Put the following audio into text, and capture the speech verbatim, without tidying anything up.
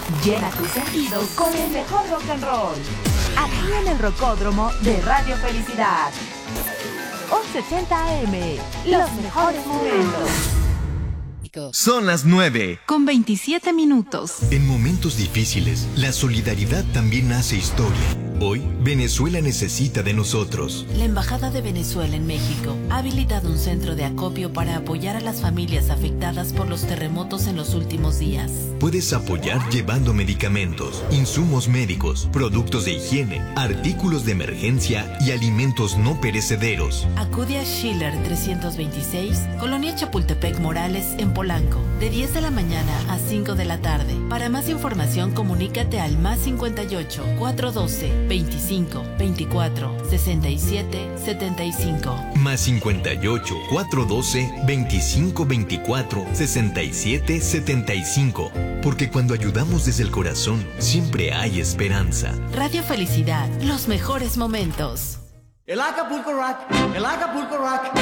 Llena tus sentidos con el mejor rock and roll. Aquí en el Rocódromo de Radio Felicidad. once ochenta A M. Los mejores momentos. Son las nueve. Con veintisiete minutos. En momentos difíciles, la solidaridad también hace historia. Hoy, Venezuela necesita de nosotros. La Embajada de Venezuela en México ha habilitado un centro de acopio para apoyar a las familias afectadas por los terremotos en los últimos días. Puedes apoyar llevando medicamentos, insumos médicos, productos de higiene, artículos de emergencia y alimentos no perecederos. Acude a Schiller trescientos veintiséis, Colonia Chapultepec Morales, en Polanco, de diez de la mañana a cinco de la tarde. Para más información, comunícate al más cincuenta y ocho, cuatrocientos doce, veinticinco, veinticuatro, sesenta y siete, setenta y cinco. Más cincuenta y ocho, cuatrocientos doce, veinticinco, veinticuatro, sesenta y siete, setenta y cinco. Porque cuando ayudamos desde el corazón, siempre hay esperanza. Radio Felicidad, los mejores momentos. El Acapulco Rock, el Acapulco Rock.